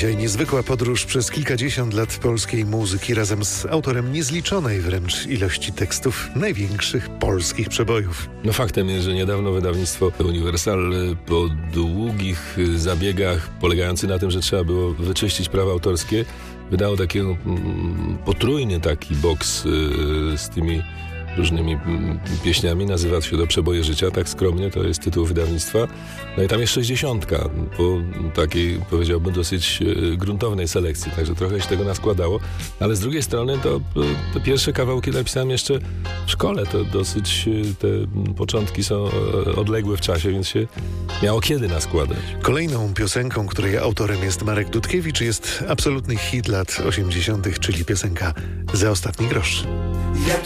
Dzisiaj niezwykła podróż przez kilkadziesiąt lat polskiej muzyki razem z autorem niezliczonej wręcz ilości tekstów największych polskich przebojów. No faktem jest, że niedawno wydawnictwo Uniwersal po długich zabiegach polegających na tym, że trzeba było wyczyścić prawa autorskie, wydało potrójny taki boks z tymi różnymi pieśniami. Nazywa się to Przeboje życia, tak skromnie, to jest tytuł wydawnictwa. No i tam jest 60 po takiej, powiedziałbym, dosyć gruntownej selekcji, także trochę się tego naskładało. Ale z drugiej strony to te pierwsze kawałki napisałem jeszcze w szkole. To dosyć, te początki są odległe w czasie, więc się miało kiedy naskładać. Kolejną piosenką, której autorem jest Marek Dudkiewicz, jest absolutny hit lat 80., czyli piosenka Za ostatni grosz.